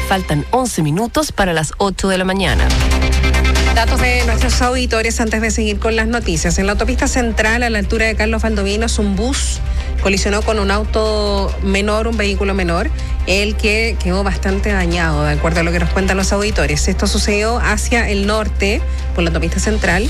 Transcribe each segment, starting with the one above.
Faltan 11 minutos para las 8 de la mañana. Datos de nuestros auditores antes de seguir con las noticias. En la autopista central, a la altura de Carlos Valdovinos, un bus colisionó con un auto menor, un vehículo menor, el que quedó bastante dañado, de acuerdo a lo que nos cuentan los auditores. Esto sucedió hacia el norte, por la autopista central,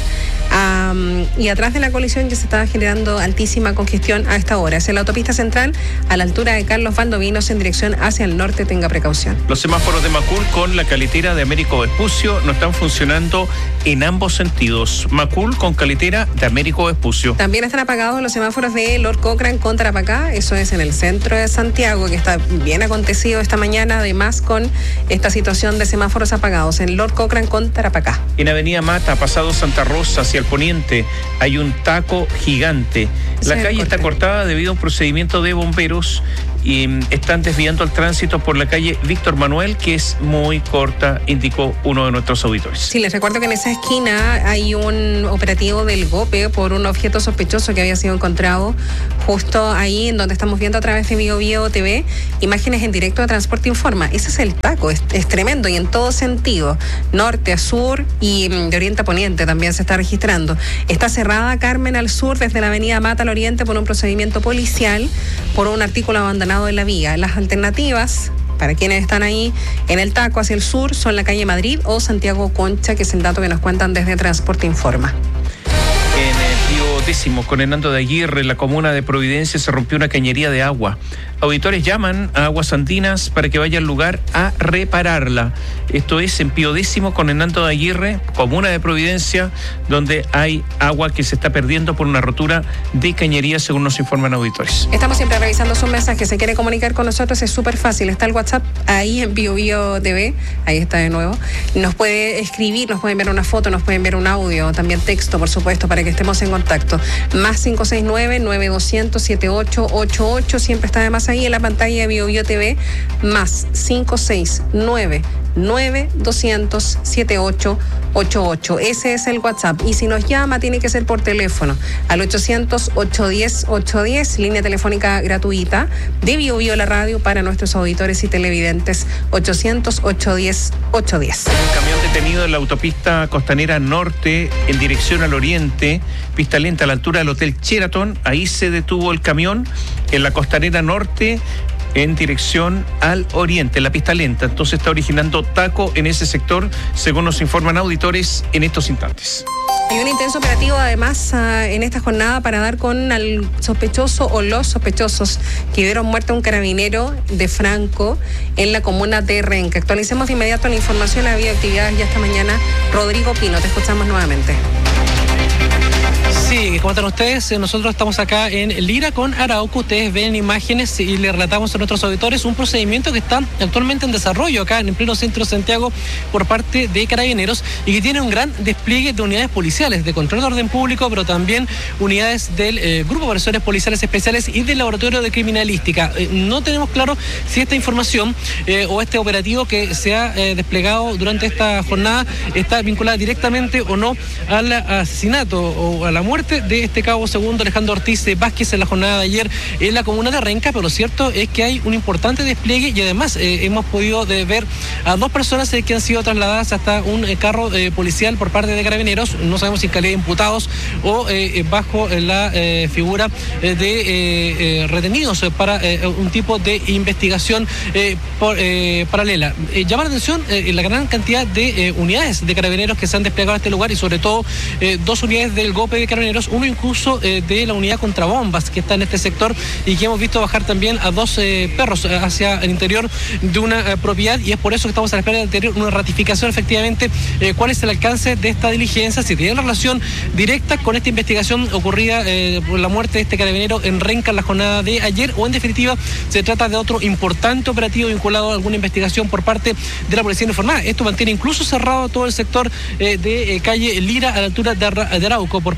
y atrás de la colisión ya se estaba generando altísima congestión a esta hora. Hacia la autopista central, a la altura de Carlos Valdovinos, en dirección hacia el norte, tenga precaución. Los semáforos de Macul con la caletera de Américo Vespucio no están funcionando en ambos sentidos. Macul con caletera de Américo Vespucio. También están apagados los semáforos de Lord Cochrane con Tarapacá, eso es en el centro de Santiago, que está bien acontecido esta mañana, además con esta situación de semáforos apagados en Lord Cochrane con Tarapacá. En Avenida Mata, pasado Santa Rosa hacia el poniente, hay un taco gigante. La calle está cortada debido a un procedimiento de bomberos y están desviando el tránsito por la calle Víctor Manuel, que es muy corta, indicó uno de nuestros auditores. Sí, les recuerdo que en esa esquina hay un operativo del GOPE por un objeto sospechoso que había sido encontrado justo ahí en donde estamos viendo a través de BioBio TV, imágenes en directo de Transporte Informa. Ese es el taco, es tremendo y en todo sentido, norte a sur y de oriente a poniente también se está registrando. Está cerrada Carmen al sur desde la avenida Mata al oriente por un procedimiento policial por un artículo abandonado en la vía. Las alternativas para quienes están ahí en el taco hacia el sur son la calle Madrid o Santiago Concha, que es el dato que nos cuentan desde Transporte Informa. En el Pío X, con Hernando de Aguirre, en la comuna de Providencia, se rompió una cañería de agua. Auditores llaman a Aguas Andinas para que vaya al lugar a repararla. Esto es en Pío X, con Hernando de Aguirre, comuna de Providencia, donde hay agua que se está perdiendo por una rotura de cañería, según nos informan auditores. Estamos siempre revisando sus mensajes. Se quiere comunicar con nosotros, es súper fácil. Está el WhatsApp ahí en BioBio TV, ahí está de nuevo. Nos puede escribir, nos pueden ver una foto, nos pueden ver un audio, también texto, por supuesto, para que estemos en contacto. Más 569-9200-7888, siempre está además ahí en la pantalla de BioBio TV, más 569-9200-7888. Ese es el WhatsApp. Y si nos llama, tiene que ser por teléfono al 800-810-810, línea telefónica gratuita de BioBio la radio para nuestros auditores y televidentes. 800-810-810. Un camión detenido en la autopista costanera norte en dirección al oriente, pista lenta a la altura del Hotel Sheraton. Ahí se detuvo el camión en la costanera norte en dirección al oriente, la pista lenta. Entonces está originando taco en ese sector, según nos informan auditores en estos instantes. Hay un intenso operativo además en esta jornada para dar con el sospechoso o los sospechosos que vieron muerto a un carabinero de Franco en la comuna de Renca. Actualicemos de inmediato la información. Ha habido actividades ya esta mañana. Rodrigo Pino, te escuchamos nuevamente. Sí, como están ustedes, nosotros estamos acá en Lira con Arauco. Ustedes ven imágenes y le relatamos a nuestros auditores un procedimiento que está actualmente en desarrollo acá en el pleno centro de Santiago por parte de Carabineros y que tiene un gran despliegue de unidades policiales, de control de orden público, pero también unidades del Grupo de Operaciones Policiales Especiales y del Laboratorio de Criminalística. No tenemos claro si esta información o este operativo que se ha desplegado durante esta jornada está vinculada directamente o no al asesinato o a la muerte de este cabo segundo Alejandro Ortiz Vázquez en la jornada de ayer en la comuna de Renca, pero lo cierto es que hay un importante despliegue y además hemos podido ver a dos personas que han sido trasladadas hasta un carro policial por parte de Carabineros, no sabemos si en calidad de imputados o bajo la figura de retenidos para un tipo de investigación paralela. Llama la atención la gran cantidad de unidades de Carabineros que se han desplegado a este lugar y sobre todo dos unidades del GOPE de Carabineros, uno incluso de la unidad contra bombas que está en este sector y que hemos visto bajar también a dos perros hacia el interior de una propiedad, y es por eso que estamos a la espera de tener una ratificación efectivamente cuál es el alcance de esta diligencia, si tiene relación directa con esta investigación ocurrida por la muerte de este carabinero en Renca en la jornada de ayer, o en definitiva se trata de otro importante operativo vinculado a alguna investigación por parte de la Policía Uniformada. Esto mantiene incluso cerrado todo el sector de calle Lira a la altura de Arauco por parte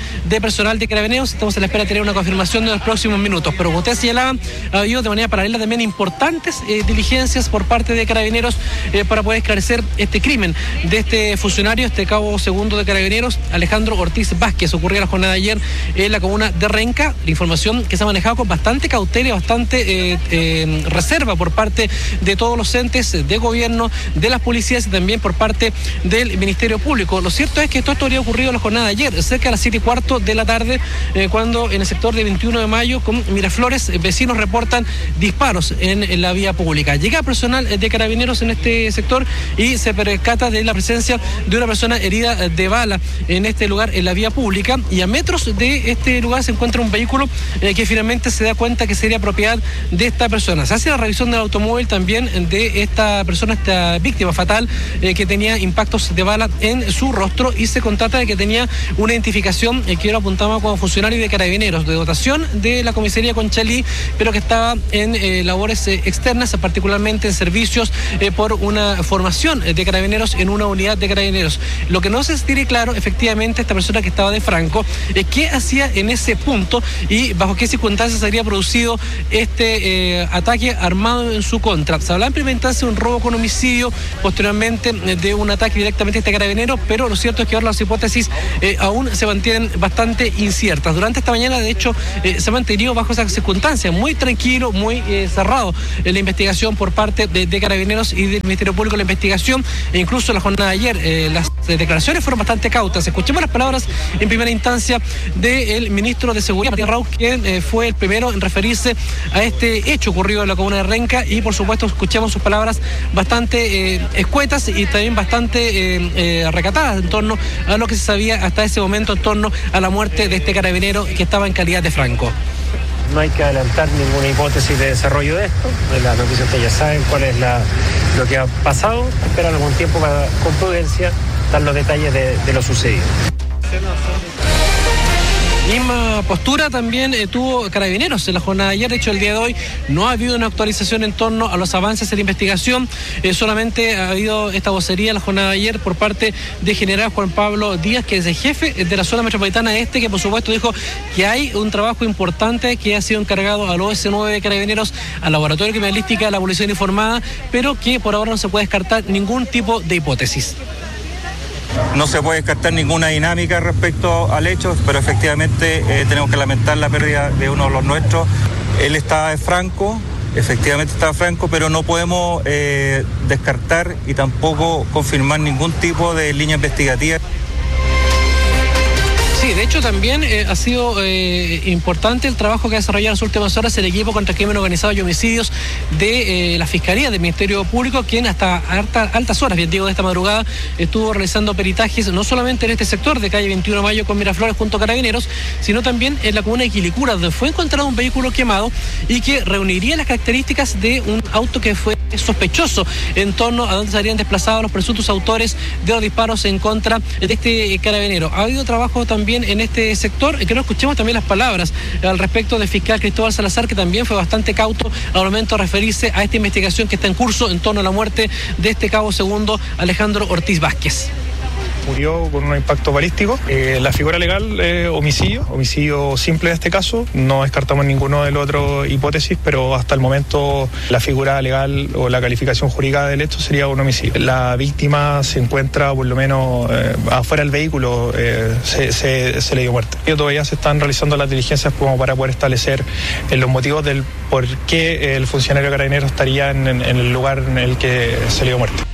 de personal de Carabineros. Estamos a la espera de tener una confirmación en los próximos minutos. Pero como ustedes señalaban, ha habido de manera paralela también importantes diligencias por parte de Carabineros para poder esclarecer este crimen de este funcionario, este cabo segundo de Carabineros, Alejandro Ortiz Vázquez. Ocurrió la jornada de ayer en la comuna de Renca. La información que se ha manejado con bastante cautela y bastante reserva por parte de todos los entes de gobierno, de las policías y también por parte del Ministerio Público. Lo cierto es que todo esto habría ocurrido en la jornada de ayer, cerca de las 7:15 de la tarde, cuando en el sector de 21 de mayo, con Miraflores, vecinos reportan disparos en la vía pública. Llega personal de Carabineros en este sector y se percata de la presencia de una persona herida de bala en este lugar, en la vía pública, y a metros de este lugar se encuentra un vehículo que finalmente se da cuenta que sería propiedad de esta persona. Se hace la revisión del automóvil también de esta persona, esta víctima fatal, que tenía impactos de bala en su rostro, y se constata de que tenía una identificación que lo apuntaba como funcionario de Carabineros, de dotación de la comisaría Conchalí, pero que estaba en labores externas, particularmente en servicios por una formación de Carabineros en una unidad de Carabineros. Lo que no se tiene claro, efectivamente, esta persona que estaba de franco, qué hacía en ese punto y bajo qué circunstancias se habría producido este ataque armado en su contra. Se hablaba en primera instancia de un robo con homicidio, posteriormente de un ataque directamente a este carabinero, pero lo cierto es que ahora las hipótesis aún se mantienen bastante inciertas. Durante esta mañana, de hecho, se ha mantenido bajo esas circunstancias, muy tranquilo, muy cerrado la investigación por parte de Carabineros y del Ministerio Público, la investigación, e incluso la jornada de ayer, las declaraciones fueron bastante cautas. Escuchemos las palabras en primera instancia del ministro de Seguridad, Matías Raúz, quien fue el primero en referirse a este hecho ocurrido en la comuna de Renca, y por supuesto escuchamos sus palabras bastante escuetas y también bastante recatadas en torno a lo que se sabía hasta ese momento en torno a la muerte de este carabinero que estaba en calidad de franco. No hay que adelantar ninguna hipótesis de desarrollo de esto. De las noticias ustedes ya saben cuál es lo que ha pasado. Esperan algún tiempo para, con prudencia, dar los detalles de lo sucedido. Misma postura también tuvo Carabineros en la jornada de ayer. De hecho, el día de hoy no ha habido una actualización en torno a los avances en la investigación. Solamente ha habido esta vocería en la jornada de ayer por parte de general Juan Pablo Díaz, que es el jefe de la zona metropolitana este, que por supuesto dijo que hay un trabajo importante que ha sido encargado al OS9 de Carabineros, al Laboratorio de Criminalística, a la Policía Uniformada, pero que por ahora no se puede descartar ningún tipo de hipótesis. No se puede descartar ninguna dinámica respecto al hecho, pero efectivamente tenemos que lamentar la pérdida de uno de los nuestros. Él estaba franco, efectivamente estaba franco, pero no podemos descartar y tampoco confirmar ningún tipo de línea investigativa. Sí, de hecho también ha sido importante el trabajo que ha desarrollado en las últimas horas el equipo contra el crimen organizado y homicidios de la Fiscalía del Ministerio Público, quien hasta altas horas, bien digo, de esta madrugada, estuvo realizando peritajes no solamente en este sector de calle 21 de Mayo con Miraflores junto a Carabineros, sino también en la comuna de Quilicura, donde fue encontrado un vehículo quemado y que reuniría las características de un auto que fue sospechoso en torno a donde se habrían desplazado los presuntos autores de los disparos en contra de este carabinero. Ha habido trabajo también en este sector, que no escuchemos también las palabras al respecto del fiscal Cristóbal Salazar, que también fue bastante cauto al momento de referirse a esta investigación que está en curso en torno a la muerte de este cabo segundo Alejandro Ortiz Vázquez. Murió con un impacto balístico. La figura legal es homicidio simple en este caso. No descartamos ninguna de las otras hipótesis, pero hasta el momento la figura legal o la calificación jurídica del hecho sería un homicidio. La víctima se encuentra por lo menos afuera del vehículo, se le dio muerte. Todavía se están realizando las diligencias como para poder establecer los motivos del por qué el funcionario carabinero estaría en el lugar en el que se le dio muerte.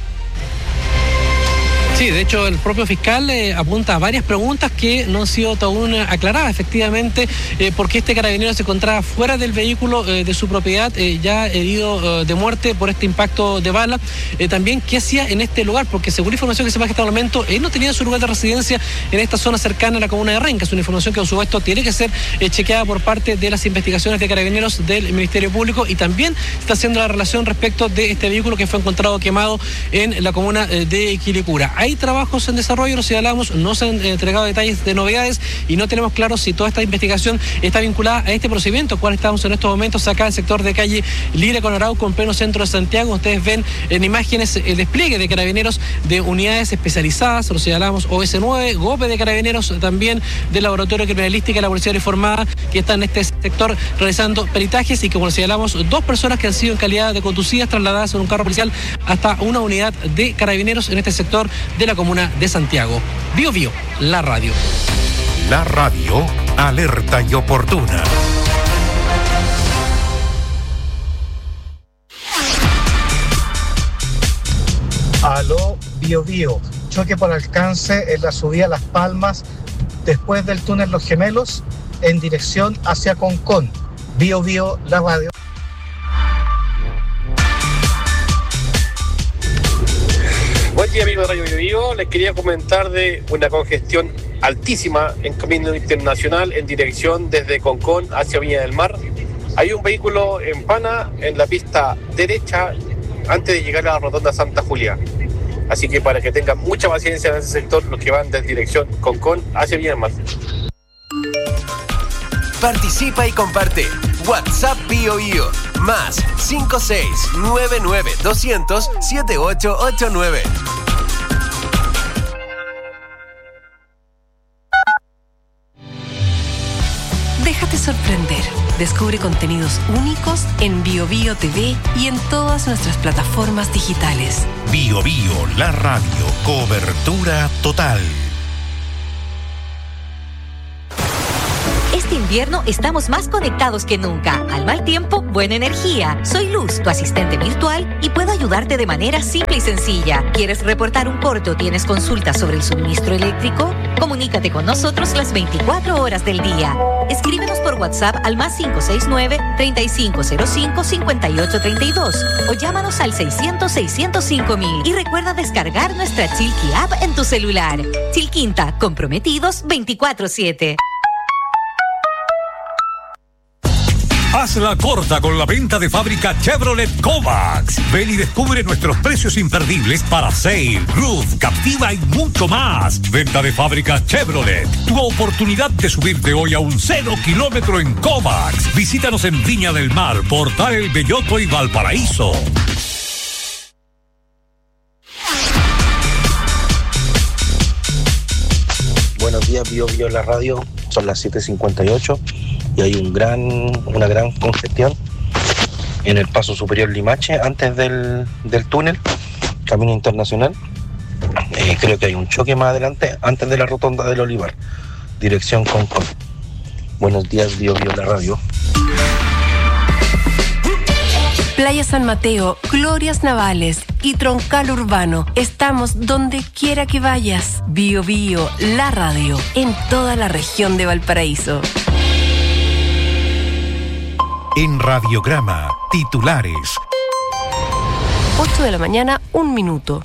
Sí, de hecho el propio fiscal apunta a varias preguntas que no han sido aún aclaradas, efectivamente, porque este carabinero se encontraba fuera del vehículo de su propiedad, ya herido de muerte por este impacto de bala. También, ¿qué hacía en este lugar? Porque según la información que se maneja hasta el momento, él no tenía su lugar de residencia en esta zona cercana a la comuna de Renca. Es una información que, por supuesto, tiene que ser chequeada por parte de las investigaciones de Carabineros del Ministerio Público, y también está haciendo la relación respecto de este vehículo que fue encontrado quemado en la comuna de Quilicura. Hay hay trabajos en desarrollo, lo señalamos, no se han entregado detalles de novedades y no tenemos claro si toda esta investigación está vinculada a este procedimiento, cual estamos en estos momentos acá en el sector de calle Lira con Arauco, en pleno centro de Santiago. Ustedes ven en imágenes el despliegue de carabineros de unidades especializadas, lo señalamos, OS9, GOPE de carabineros, también del Laboratorio de Criminalística de la Policía Uniformada, que está en este sector realizando peritajes, y que, como señalamos, 2 personas que han sido en calidad de conducidas trasladadas en un carro policial hasta una unidad de carabineros en este sector de la comuna de Santiago. Bio Bio, la radio. La radio, alerta y oportuna. Aló, Bio Bio. Choque por alcance en la subida a Las Palmas, después del túnel Los Gemelos, en dirección hacia Concón. Bio Bio, la radio. Buen día, amigos de Radio Bio Bio. Les quería comentar de una congestión altísima en camino internacional en dirección desde Concón hacia Viña del Mar. Hay un vehículo en pana en la pista derecha antes de llegar a la rotonda Santa Julia. Así que para que tengan mucha paciencia en ese sector los que van desde dirección Concón hacia Viña del Mar. Participa y comparte. WhatsApp Bio Bio más 5699207889. Déjate sorprender. Descubre contenidos únicos en Bio Bio TV y en todas nuestras plataformas digitales. Bio Bio, la radio, cobertura total. Este invierno estamos más conectados que nunca. Al mal tiempo, buena energía. Soy Luz, tu asistente virtual, y puedo ayudarte de manera simple y sencilla. ¿Quieres reportar un corte o tienes consultas sobre el suministro eléctrico? Comunícate con nosotros las 24 horas del día. Escríbenos por WhatsApp al +569-3505-5832 o llámanos al 600-605-000 y recuerda descargar nuestra Chilqui App en tu celular. Chilquinta, comprometidos 24/7. Hazla corta con la venta de fábrica Chevrolet Kovacs. Ven y descubre nuestros precios imperdibles para Sail, Roof, Captiva y mucho más. Venta de fábrica Chevrolet. Tu oportunidad de subirte hoy a un 0 kilómetro en Kovacs. Visítanos en Viña del Mar, Portal El Belloto y Valparaíso. Buenos días, Bio Bio la radio. Son las 7:58 y hay una gran congestión en el paso superior Limache antes del túnel, camino internacional. Creo que hay un choque más adelante, antes de la rotonda del Olivar, dirección Concón. Buenos días, Bio Bio la radio. Playa San Mateo, Glorias Navales y Troncal Urbano. Estamos donde quiera que vayas. Bio Bio, la radio, en toda la región de Valparaíso. En Radiograma, titulares. 8 de la mañana, 1 minuto.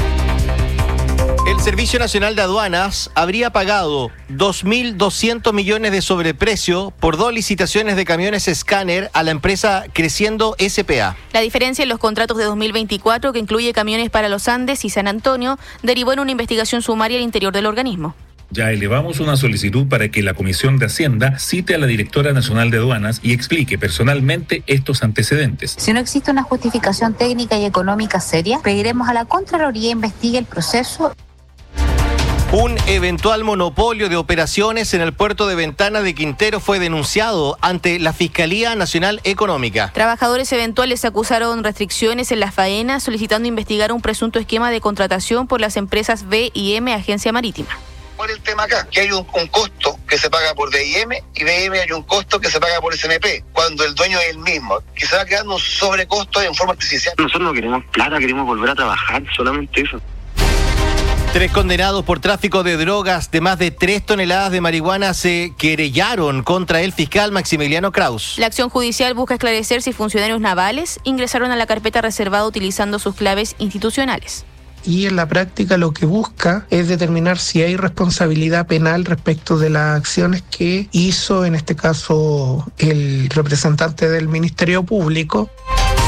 El Servicio Nacional de Aduanas habría pagado 2.200 millones de sobreprecio por 2 licitaciones de camiones escáner a la empresa Creciendo S.p.A. La diferencia en los contratos de 2024, que incluye camiones para Los Andes y San Antonio, derivó en una investigación sumaria al interior del organismo. Ya elevamos una solicitud para que la Comisión de Hacienda cite a la Directora Nacional de Aduanas y explique personalmente estos antecedentes. Si no existe una justificación técnica y económica seria, pediremos a la Contraloría investigue el proceso. Un eventual monopolio de operaciones en el puerto de Ventana de Quintero fue denunciado ante la Fiscalía Nacional Económica. Trabajadores eventuales acusaron restricciones en las faenas, solicitando investigar un presunto esquema de contratación por las empresas B&M Agencia Marítima. ¿Cuál es el tema acá? Que hay un costo que se paga por B&M y B&M hay un costo que se paga por SNP, cuando el dueño es el mismo, que se va quedando un sobrecosto en forma artificial. Nosotros no queremos plata, queremos volver a trabajar, solamente eso. 3 condenados por tráfico de drogas de más de 3 toneladas de marihuana se querellaron contra el fiscal Maximiliano Kraus. La acción judicial busca esclarecer si funcionarios navales ingresaron a la carpeta reservada utilizando sus claves institucionales. Y en la práctica lo que busca es determinar si hay responsabilidad penal respecto de las acciones que hizo, en este caso, el representante del Ministerio Público.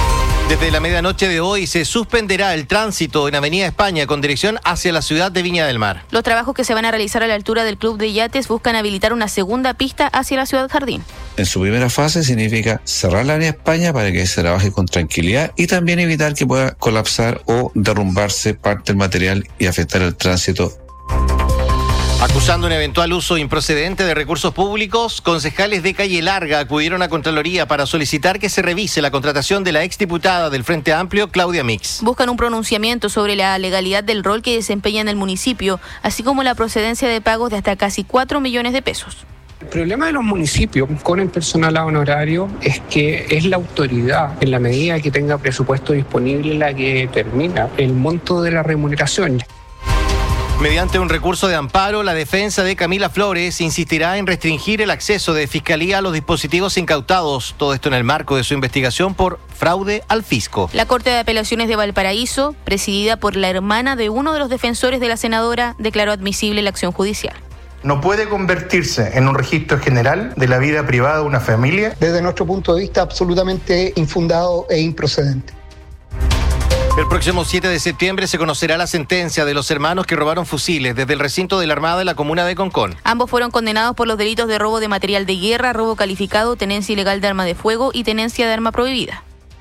Desde la medianoche de hoy se suspenderá el tránsito en Avenida España con dirección hacia la ciudad de Viña del Mar. Los trabajos que se van a realizar a la altura del Club de Yates buscan habilitar una segunda pista hacia la Ciudad Jardín. En su primera fase significa cerrar la Avenida España para que se trabaje con tranquilidad y también evitar que pueda colapsar o derrumbarse parte del material y afectar el tránsito. Acusando un eventual uso improcedente de recursos públicos, concejales de Calle Larga acudieron a Contraloría para solicitar que se revise la contratación de la exdiputada del Frente Amplio, Claudia Mix. Buscan un pronunciamiento sobre la legalidad del rol que desempeña en el municipio, así como la procedencia de pagos de hasta casi 4 millones de pesos. El problema de los municipios con el personal honorario es que es la autoridad, en la medida que tenga presupuesto disponible, la que determina el monto de la remuneración. Mediante un recurso de amparo, la defensa de Camila Flores insistirá en restringir el acceso de Fiscalía a los dispositivos incautados. Todo esto en el marco de su investigación por fraude al fisco. La Corte de Apelaciones de Valparaíso, presidida por la hermana de uno de los defensores de la senadora, declaró admisible la acción judicial. No puede convertirse en un registro general de la vida privada de una familia. Desde nuestro punto de vista, absolutamente infundado e improcedente. El próximo 7 de septiembre se conocerá la sentencia de los hermanos que robaron fusiles desde el recinto de la Armada de la comuna de Concón. Ambos fueron condenados por los delitos de robo de material de guerra, robo calificado, tenencia ilegal de arma de fuego y tenencia de arma prohibida.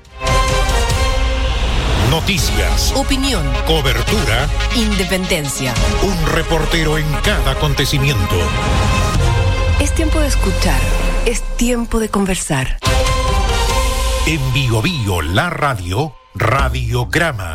Noticias, opinión, cobertura, independencia. Un reportero en cada acontecimiento. Es tiempo de escuchar, es tiempo de conversar. En Bio Bio, la radio, Radiograma.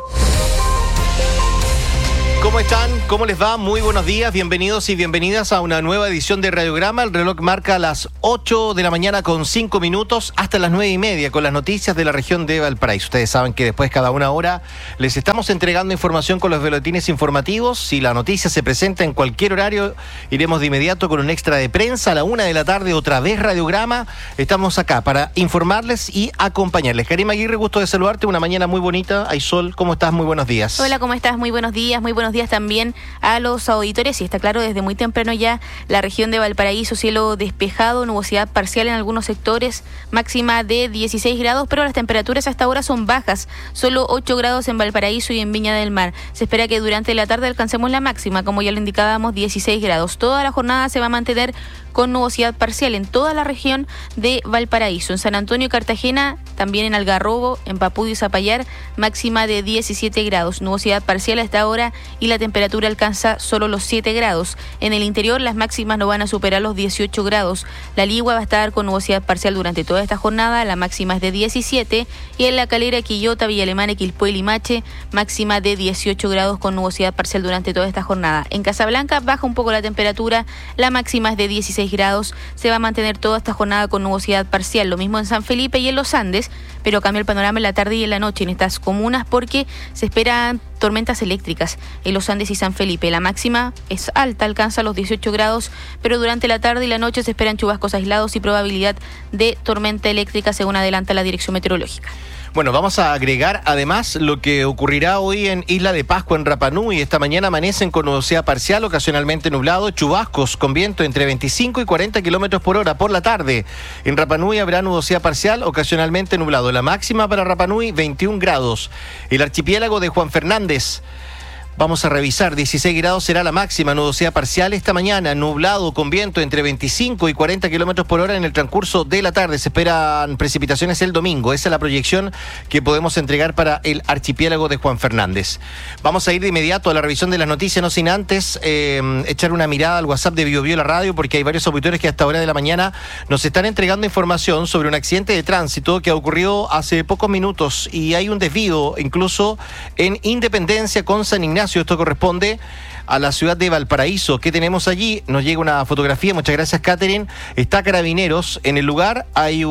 ¿Cómo están? ¿Cómo les va? Muy buenos días, bienvenidos y bienvenidas a una nueva edición de Radiograma. El reloj marca las 8 de la mañana con 5 minutos hasta las 9:30 con las noticias de la región de Valparaíso. Ustedes saben que después cada una hora les estamos entregando información con los boletines informativos. Si la noticia se presenta en cualquier horario, iremos de inmediato con un extra de prensa a la 1 de la tarde, otra vez Radiograma. Estamos acá para informarles y acompañarles. Karima Aguirre, gusto de saludarte, una mañana muy bonita. Hay sol, ¿cómo estás? Muy buenos días. Hola, ¿cómo estás? Muy buenos días, también a los auditores. Y está claro, desde muy temprano ya la región de Valparaíso, cielo despejado, nubosidad parcial en algunos sectores, máxima de 16 grados, pero las temperaturas hasta ahora son bajas, solo 8 grados en Valparaíso y en Viña del Mar. Se espera que durante la tarde alcancemos la máxima, como ya lo indicábamos, 16 grados. Toda la jornada se va a mantener con nubosidad parcial en toda la región de Valparaíso. En San Antonio y Cartagena, también en Algarrobo, en Papúa y Zapallar, máxima de 17 grados. Nubosidad parcial hasta ahora y la temperatura alcanza solo los 7 grados. En el interior las máximas no van a superar los 18 grados. La Ligua va a estar con nubosidad parcial durante toda esta jornada, la máxima es de 17. Y en La Calera, Quillota, Villa Alemana, Quilpué y Limache, máxima de 18 grados con nubosidad parcial durante toda esta jornada. En Casablanca baja un poco la temperatura, la máxima es de 16 grados. Se va a mantener toda esta jornada con nubosidad parcial. Lo mismo en San Felipe y en Los Andes, pero cambia el panorama en la tarde y en la noche en estas comunas porque se esperan tormentas eléctricas en Los Andes y San Felipe. La máxima es alta, alcanza los 18 grados, pero durante la tarde y la noche se esperan chubascos aislados y probabilidad de tormenta eléctrica, según adelanta la Dirección Meteorológica. Bueno, vamos a agregar además lo que ocurrirá hoy en Isla de Pascua, en Rapa Nui. Esta mañana amanecen con nubosidad parcial, ocasionalmente nublado, chubascos con viento entre 25 y 40 kilómetros por hora. Por la tarde, en Rapa Nui habrá nubosidad parcial, ocasionalmente nublado. La máxima para Rapa Nui, 21 grados. El archipiélago de Juan Fernández. Vamos a revisar, 16 grados será la máxima, nubosidad parcial esta mañana, nublado con viento entre 25 y 40 kilómetros por hora en el transcurso de la tarde. Se esperan precipitaciones el domingo, esa es la proyección que podemos entregar para el archipiélago de Juan Fernández. Vamos a ir de inmediato a la revisión de las noticias, no sin antes echar una mirada al WhatsApp de Bio Bio la radio, porque hay varios auditores que hasta hora de la mañana nos están entregando información sobre un accidente de tránsito que ha ocurrido hace pocos minutos y hay un desvío incluso en Independencia con San Ignacio. Esto corresponde a la ciudad de Valparaíso. ¿Qué tenemos allí? Nos llega una fotografía, muchas gracias, Catherine. Está Carabineros en el lugar,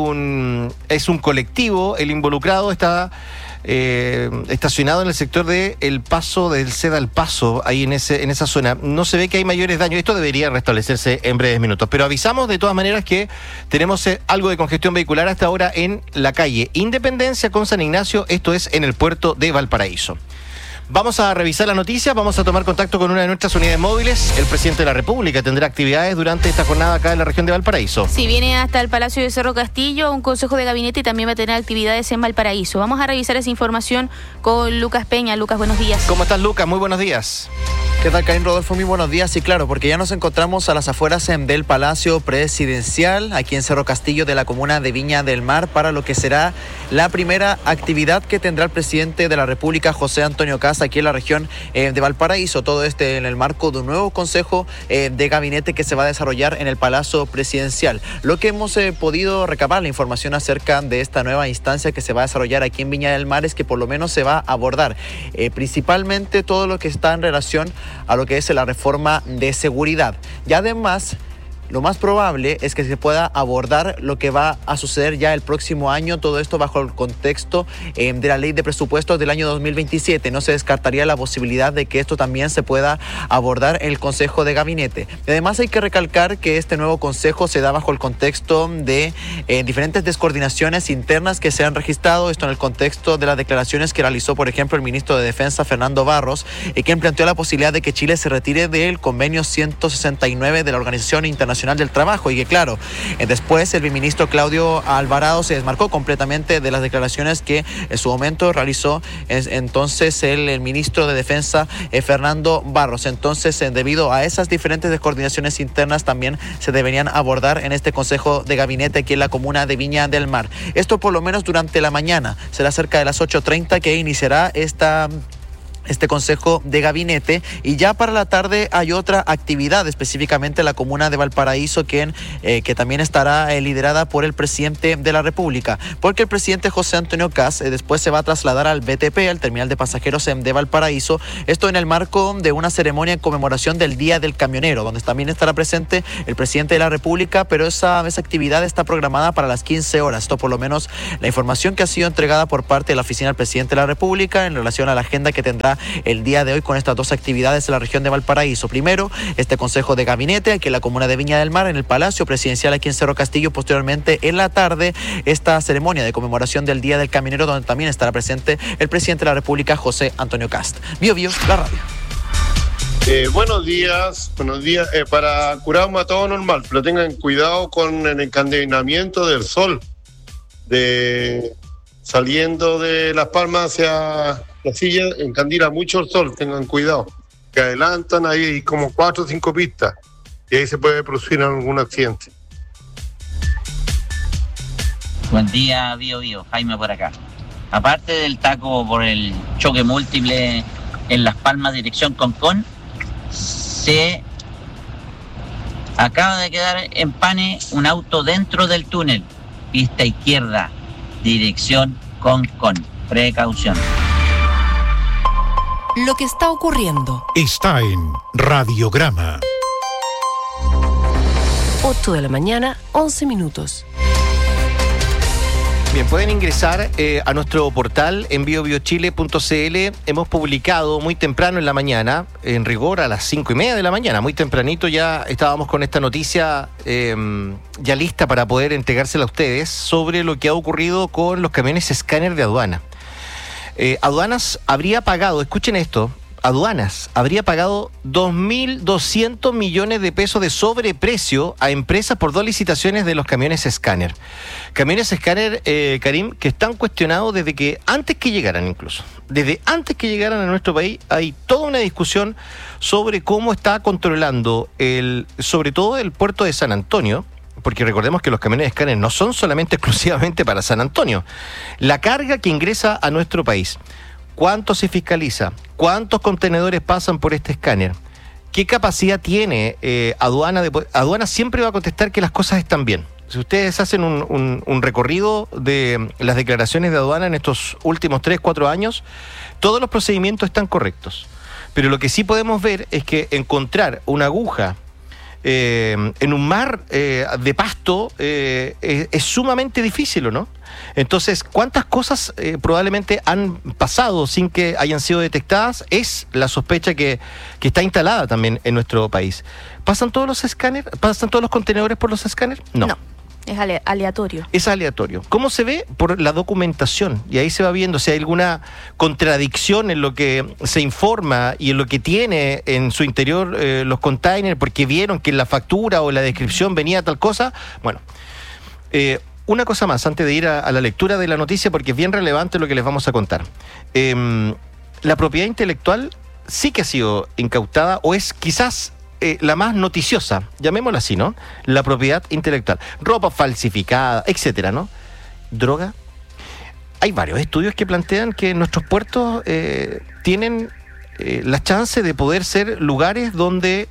es un colectivo, el involucrado está estacionado en el sector de El Paso, del Seda al Paso, ahí en esa zona. No se ve que hay mayores daños. Esto debería restablecerse en breves minutos, pero avisamos de todas maneras que tenemos algo de congestión vehicular hasta ahora en la calle Independencia con San Ignacio, esto es en el puerto de Valparaíso. Vamos a revisar las noticias, vamos a tomar contacto con una de nuestras unidades móviles. El presidente de la República tendrá actividades durante esta jornada acá en la región de Valparaíso. Sí, viene hasta el Palacio de Cerro Castillo, un consejo de gabinete y también va a tener actividades en Valparaíso. Vamos a revisar esa información con Lucas Peña. Lucas, buenos días. ¿Cómo estás, Lucas? Muy buenos días. ¿Qué tal, Karim Rodolfo? Muy buenos días. Sí, claro, porque ya nos encontramos a las afueras del Palacio Presidencial, aquí en Cerro Castillo de la comuna de Viña del Mar, para lo que será la primera actividad que tendrá el presidente de la República, José Antonio Kast, aquí en la región de Valparaíso. Todo en el marco de un nuevo consejo de gabinete que se va a desarrollar en el Palacio Presidencial. Lo que hemos podido recabar la información acerca de esta nueva instancia que se va a desarrollar aquí en Viña del Mar es que por lo menos se va a abordar principalmente todo lo que está en relación a lo que es la reforma de seguridad. Y además, lo más probable es que se pueda abordar lo que va a suceder ya el próximo año, todo esto bajo el contexto de la ley de presupuestos del año 2027. No se descartaría la posibilidad de que esto también se pueda abordar en el Consejo de Gabinete. Además, hay que recalcar que este nuevo consejo se da bajo el contexto de diferentes descoordinaciones internas que se han registrado, esto en el contexto de las declaraciones que realizó, por ejemplo, el ministro de Defensa, Fernando Barros, quien planteó la posibilidad de que Chile se retire del convenio 169 de la Organización Internacional del Trabajo, y que claro, después el ministro Claudio Alvarado se desmarcó completamente de las declaraciones que en su momento realizó entonces el ministro de Defensa, Fernando Barros. Entonces, debido a esas diferentes descoordinaciones internas, también se deberían abordar en este Consejo de Gabinete aquí en la comuna de Viña del Mar. Esto por lo menos durante la mañana, será cerca de las 8:30 que iniciará este Consejo de Gabinete, y ya para la tarde hay otra actividad, específicamente en la comuna de Valparaíso, que también estará liderada por el presidente de la República, porque el presidente José Antonio Kast después se va a trasladar al BTP, al terminal de pasajeros de Valparaíso, esto en el marco de una ceremonia en conmemoración del Día del Camionero, donde también estará presente el presidente de la República, pero esa actividad está programada para las 15 horas. Esto por lo menos la información que ha sido entregada por parte de la oficina del presidente de la República en relación a la agenda que tendrá el día de hoy con estas dos actividades en la región de Valparaíso. Primero, este Consejo de Gabinete aquí en la comuna de Viña del Mar, en el Palacio Presidencial aquí en Cerro Castillo. Posteriormente, en la tarde, esta ceremonia de conmemoración del Día del Camionero, donde también estará presente el presidente de la República, José Antonio Kast. Bio, la radio. Buenos días. Para Curama todo normal, pero tengan cuidado con el encandilamiento del sol, saliendo de Las Palmas hacia la silla, encandila mucho el sol, tengan cuidado, que adelantan ahí como 4 o 5 pistas y ahí se puede producir algún accidente. Buen día, Bio, Jaime por acá. Aparte del taco por el choque múltiple en Las Palmas, dirección Concón, se acaba de quedar en pane un auto dentro del túnel, pista izquierda, dirección Concón. Precaución. Lo que está ocurriendo está en Radiograma. 8 de la mañana, 11 minutos. Bien, pueden ingresar a nuestro portal en biobiochile.cl. Hemos publicado muy temprano en la mañana, en rigor a las 5:30 de la mañana, muy tempranito ya estábamos con esta noticia ya lista para poder entregársela a ustedes sobre lo que ha ocurrido con los camiones escáner de aduana. Aduanas habría pagado, escuchen esto, Aduanas habría pagado 2.200 millones de pesos de sobreprecio a empresas por 2 licitaciones de los camiones escáner. Camiones escáner, Karim, que están cuestionados desde que antes que llegaran incluso. Desde antes que llegaran a nuestro país hay toda una discusión sobre cómo está controlando sobre todo el puerto de San Antonio, porque recordemos que los camiones escáner no son solamente exclusivamente para San Antonio. La carga que ingresa a nuestro país, ¿cuánto se fiscaliza? ¿Cuántos contenedores pasan por este escáner? ¿Qué capacidad tiene aduana? Aduana siempre va a contestar que las cosas están bien. Si ustedes hacen un recorrido de las declaraciones de aduana en estos últimos 3-4 años, todos los procedimientos están correctos. Pero lo que sí podemos ver es que encontrar una aguja en un mar de pasto es sumamente difícil, ¿o no? Entonces, ¿cuántas cosas probablemente han pasado sin que hayan sido detectadas? Es la sospecha que está instalada también en nuestro país. ¿Pasan todos los escáneres? ¿Pasan todos los contenedores por los escáneres? No. Es aleatorio. Es aleatorio. ¿Cómo se ve? Por la documentación. Y ahí se va viendo si hay alguna contradicción en lo que se informa y en lo que tiene en su interior los containers, porque vieron que en la factura o la descripción venía tal cosa. Bueno, una cosa más antes de ir a la lectura de la noticia, porque es bien relevante lo que les vamos a contar. La propiedad intelectual sí que ha sido incautada, o es quizás la más noticiosa, llamémosla así, ¿no? La propiedad intelectual. Ropa falsificada, etcétera, ¿no? Droga. Hay varios estudios que plantean que nuestros puertos tienen la chance de poder ser lugares donde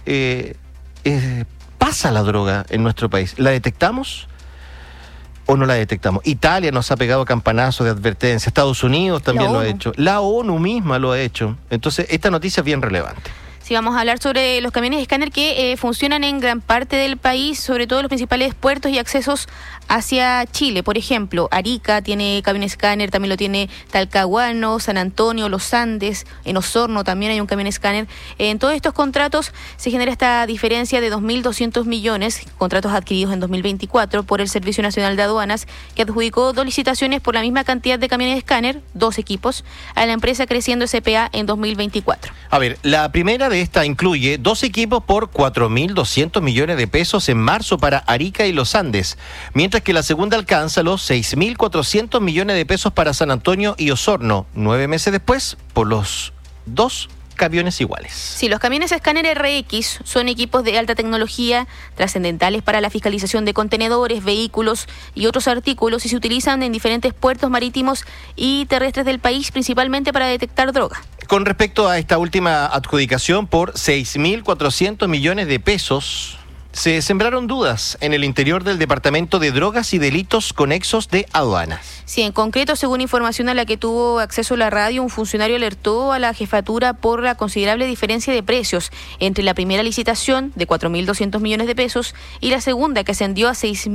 pasa la droga en nuestro país. ¿La detectamos o no la detectamos? Italia nos ha pegado campanazos de advertencia, Estados Unidos también lo ha hecho, la ONU misma lo ha hecho. Entonces, esta noticia es bien relevante. Sí, vamos a hablar sobre los camiones escáner que funcionan en gran parte del país, sobre todo en los principales puertos y accesos hacia Chile. Por ejemplo, Arica tiene camión escáner, también lo tiene Talcahuano, San Antonio, Los Andes, en Osorno también hay un camión escáner. En todos estos contratos se genera esta diferencia de 2.200 millones, contratos adquiridos en 2024 por el Servicio Nacional de Aduanas, que adjudicó 2 licitaciones por la misma cantidad de camiones escáner, 2 equipos, a la empresa Creciendo SPA en 2024. A ver, la primera de esta incluye 2 equipos por 4.200 millones de pesos en marzo para Arica y Los Andes, mientras que la segunda alcanza los 6.400 millones de pesos para San Antonio y Osorno, 9 meses después, por los 2 camiones iguales. Sí, los camiones escáner RX son equipos de alta tecnología, trascendentales para la fiscalización de contenedores, vehículos y otros artículos, y se utilizan en diferentes puertos marítimos y terrestres del país, principalmente para detectar droga. Con respecto a esta última adjudicación por 6.400 millones de pesos, se sembraron dudas en el interior del Departamento de Drogas y Delitos Conexos de Aduanas. Sí, en concreto, según información a la que tuvo acceso la radio, un funcionario alertó a la jefatura por la considerable diferencia de precios entre la primera licitación de 4.200 millones de pesos y la segunda, que ascendió a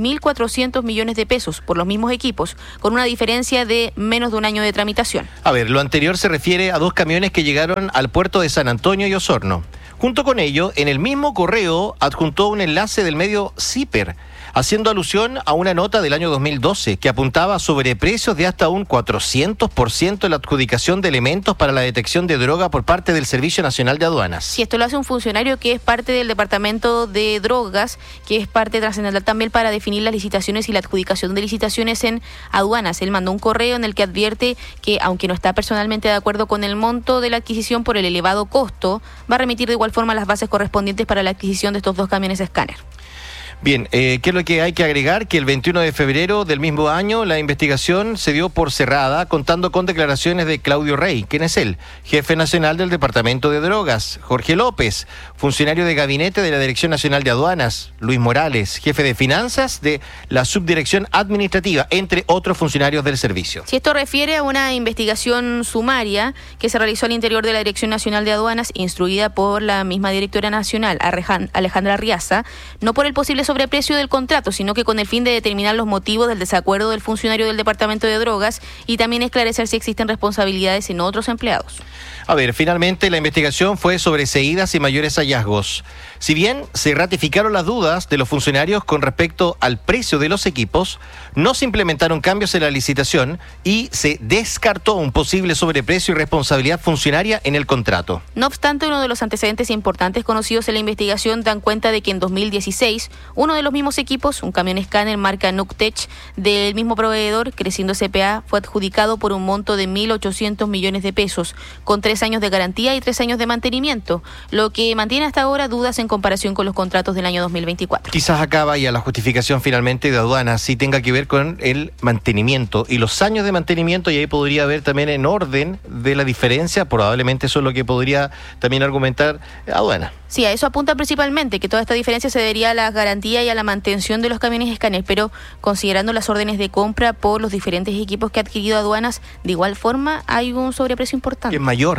6.400 millones de pesos por los mismos equipos, con una diferencia de menos de un año de tramitación. A ver, lo anterior se refiere a 2 camiones que llegaron al puerto de San Antonio y Osorno. Junto con ello, en el mismo correo adjuntó un enlace del medio CIPER, haciendo alusión a una nota del año 2012 que apuntaba a sobreprecios de hasta un 400% en la adjudicación de elementos para la detección de droga por parte del Servicio Nacional de Aduanas. Si esto lo hace un funcionario que es parte del Departamento de Drogas, que es parte trascendental también para definir las licitaciones y la adjudicación de licitaciones en aduanas. Él mandó un correo en el que advierte que, aunque no está personalmente de acuerdo con el monto de la adquisición por el elevado costo, va a remitir de igual forma las bases correspondientes para la adquisición de estos 2 camiones escáner. Bien, ¿qué es lo que hay que agregar? Que el 21 de febrero del mismo año la investigación se dio por cerrada, contando con declaraciones de Claudio Rey. ¿Quién es él? Jefe nacional del Departamento de Drogas. Jorge López, funcionario de gabinete de la Dirección Nacional de Aduanas. Luis Morales, jefe de finanzas de la Subdirección Administrativa, entre otros funcionarios del servicio. Si esto refiere a una investigación sumaria que se realizó al interior de la Dirección Nacional de Aduanas, instruida por la misma directora nacional, Alejandra Riaza, no por el posible sobreprecio del contrato, sino que con el fin de determinar los motivos del desacuerdo del funcionario del Departamento de Drogas y también esclarecer si existen responsabilidades en otros empleados. A ver, finalmente la investigación fue sobreseídas y mayores hallazgos. Si bien se ratificaron las dudas de los funcionarios con respecto al precio de los equipos, no se implementaron cambios en la licitación y se descartó un posible sobreprecio y responsabilidad funcionaria en el contrato. No obstante, uno de los antecedentes importantes conocidos en la investigación dan cuenta de que en 2016, uno de los mismos equipos, un camión escáner marca Nuctech del mismo proveedor, Creciendo SPA, fue adjudicado por un monto de 1.800 millones de pesos, con 3 años de garantía y 3 años de mantenimiento, lo que mantiene hasta ahora dudas en comparación con los contratos del año 2024. Quizás acá vaya la justificación finalmente de aduanas, si tenga que ver con el mantenimiento y los años de mantenimiento, y ahí podría haber también en orden de la diferencia, probablemente eso es lo que podría también argumentar aduana. Sí, a eso apunta principalmente, que toda esta diferencia se debería a la garantía y a la mantención de los camiones escáner, pero considerando las órdenes de compra por los diferentes equipos que ha adquirido aduanas, de igual forma hay un sobreprecio importante. Es mayor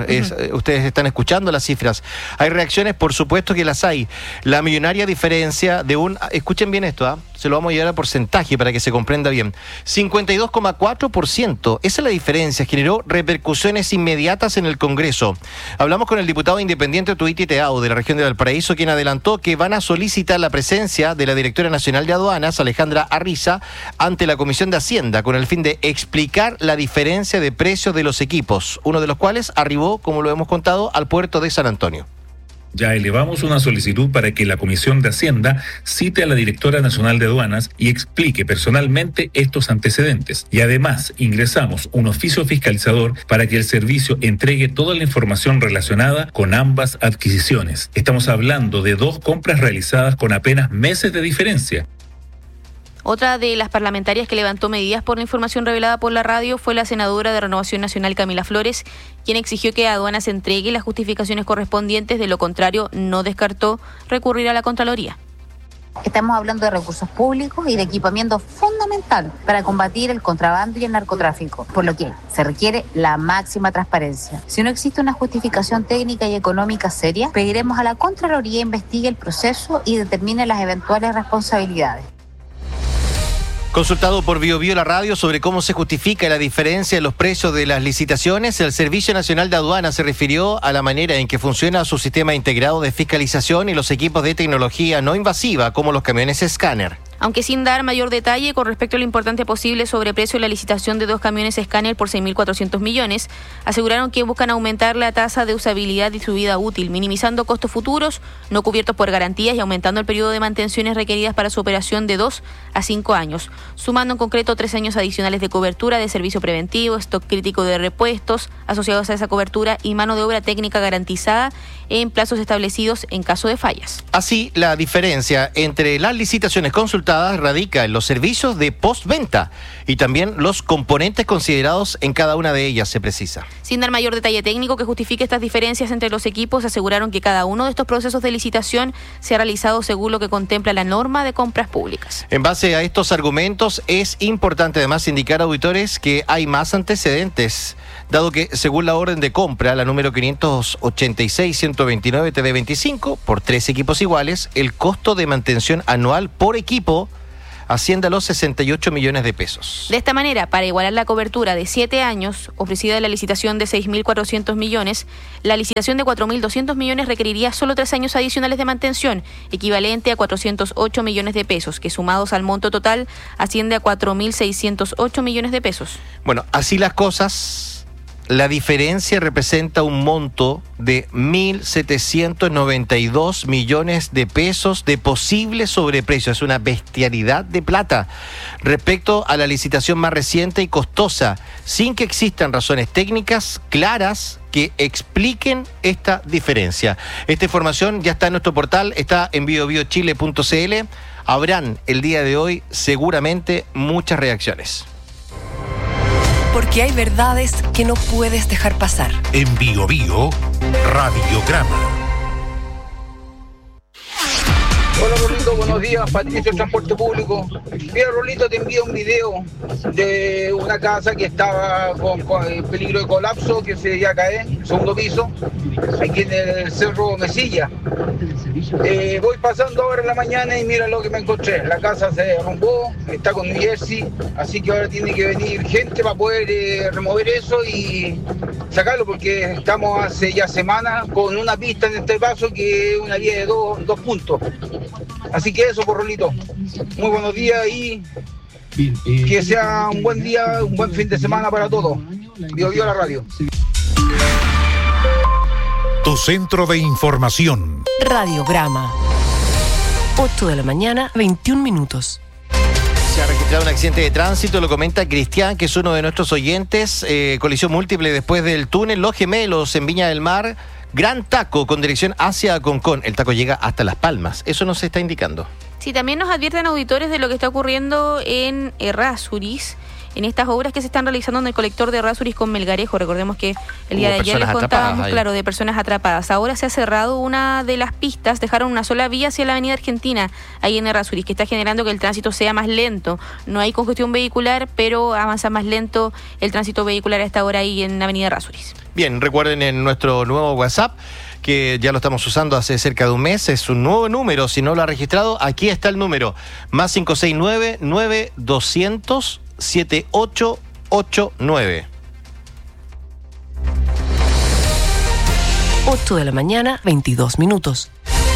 menor. Ustedes están escuchando las cifras. Hay reacciones, por supuesto que las hay. La millonaria diferencia de escuchen bien esto, se lo vamos a llevar a porcentaje para que se comprenda bien. 52,4%. Esa es la diferencia. Generó repercusiones inmediatas en el Congreso. Hablamos con el diputado independiente Tuiti Teao de la región de Valparaíso, quien adelantó que van a solicitar la presencia de la directora nacional de aduanas, Alejandra Arriza, ante la Comisión de Hacienda, con el fin de explicar la diferencia de precios de los equipos, uno de los cuales arribó, como lo hemos contado, al puerto de San Antonio. Ya elevamos una solicitud para que la Comisión de Hacienda cite a la directora nacional de aduanas y explique personalmente estos antecedentes. Y además ingresamos un oficio fiscalizador para que el servicio entregue toda la información relacionada con ambas adquisiciones. Estamos hablando de 2 compras realizadas con apenas meses de diferencia. Otra de las parlamentarias que levantó medidas por la información revelada por la radio fue la senadora de Renovación Nacional, Camila Flores, quien exigió que Aduanas entregue las justificaciones correspondientes, de lo contrario no descartó recurrir a la Contraloría. Estamos hablando de recursos públicos y de equipamiento fundamental para combatir el contrabando y el narcotráfico, por lo que se requiere la máxima transparencia. Si no existe una justificación técnica y económica seria, pediremos a la Contraloría investigue el proceso y determine las eventuales responsabilidades. Consultado por BioBio la radio sobre cómo se justifica la diferencia en los precios de las licitaciones, el Servicio Nacional de Aduanas se refirió a la manera en que funciona su sistema integrado de fiscalización y los equipos de tecnología no invasiva, como los camiones escáner. Aunque sin dar mayor detalle con respecto a lo importante posible sobreprecio de la licitación de 2 camiones escáner por 6.400 millones, aseguraron que buscan aumentar la tasa de usabilidad y su vida útil, minimizando costos futuros no cubiertos por garantías y aumentando el periodo de mantenciones requeridas para su operación de 2 a 5 años, sumando en concreto 3 años adicionales de cobertura de servicio preventivo, stock crítico de repuestos asociados a esa cobertura y mano de obra técnica garantizada en plazos establecidos en caso de fallas. Así, la diferencia entre las licitaciones consultadas radica en los servicios de postventa y también los componentes considerados en cada una de ellas, se precisa. Sin dar mayor detalle técnico que justifique estas diferencias entre los equipos, aseguraron que cada uno de estos procesos de licitación se ha realizado según lo que contempla la norma de compras públicas. En base a estos argumentos, es importante además indicar, auditores, que hay más antecedentes, dado que según la orden de compra, la número 586-129 TD25, por 3 equipos iguales, el costo de mantención anual por equipo asciende a los 68 millones de pesos. De esta manera, para igualar la cobertura de 7 años ofrecida en la licitación de 6.400 millones, la licitación de 4.200 millones requeriría solo 3 años adicionales de mantención, equivalente a 408 millones de pesos, que sumados al monto total asciende a 4.608 millones de pesos. Bueno, así las cosas. La diferencia representa un monto de 1.792 millones de pesos de posible sobreprecio. Es una bestialidad de plata respecto a la licitación más reciente y costosa, sin que existan razones técnicas claras que expliquen esta diferencia. Esta información ya está en nuestro portal, está en biobiochile.cl. Habrán el día de hoy seguramente muchas reacciones. Porque hay verdades que no puedes dejar pasar. En BioBio, Radiograma. Hola Rolito, buenos días, Patricio, Transporte Público. Mira Rolito, te envío un video de una casa que estaba con peligro de colapso, que se iba a caer, segundo piso, aquí en el Cerro Mesilla. Voy pasando ahora en la mañana y mira lo que me encontré. La casa se derrumbó, está con New Jersey, así que ahora tiene que venir gente para poder remover eso y sacarlo, porque estamos hace ya semanas con una pista en este paso que es una vía de dos puntos. Así que eso, por Rolito. Muy buenos días y que sea un buen día, un buen fin de semana para todos. BioBio la radio. Tu centro de información. Radiograma. 8 de la mañana, 21 minutos. Se ha registrado un accidente de tránsito, lo comenta Cristian, que es uno de nuestros oyentes. Colisión múltiple después del túnel Los Gemelos en Viña del Mar. Gran taco con dirección hacia Concón. El taco llega hasta Las Palmas. Eso nos está indicando. Sí, también nos advierten auditores de lo que está ocurriendo en Errázuriz. en estas obras que se están realizando en el colector de Errázuriz con Melgarejo. Recordemos que el día de ayer les contábamos, de personas atrapadas. Ahora se ha cerrado una de las pistas, dejaron una sola vía hacia la avenida Argentina, ahí en Errázuriz, que está generando que el tránsito sea más lento. No hay congestión vehicular, pero avanza más lento el tránsito vehicular a esta hora ahí en avenida Errázuriz. Bien, recuerden en nuestro nuevo WhatsApp, que ya lo estamos usando hace cerca de un mes, es un nuevo número, si no lo ha registrado, aquí está el número, más 569-9200-7889. 8 de la mañana, 22 minutos.